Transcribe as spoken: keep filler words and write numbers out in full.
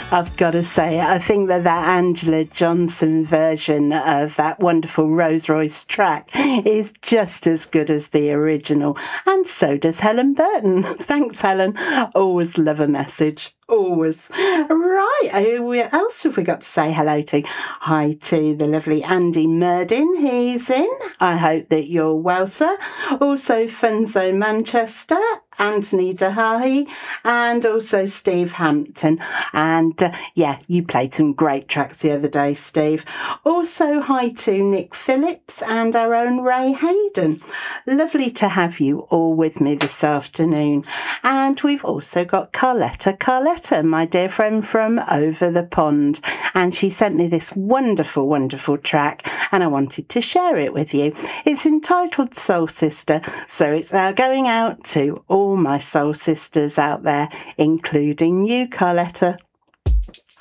I've got to say, I think that that Angela Johnson version of that wonderful Rose Royce track is just as good as the original. And so does Helen Burton. Thanks, Helen. Always love a message. Always. Right, who else have we got to say hello to? Hi to the lovely Andy Murdin. He's in. I hope that you're well, sir. Also, Funzo Manchester, Anthony Dehahi, and also Steve Hampton. And uh, yeah, you played some great tracks the other day, Steve. Also, hi to Nick Phillips and our own Ray Hayden. Lovely to have you all with me this afternoon. And we've also got Carletta. Carletta, my dear friend from over the pond. And she sent me this wonderful, wonderful track, and I wanted to share it with you. It's entitled Soul Sister, so it's now going out to all my soul sisters out there, including you, Carletta.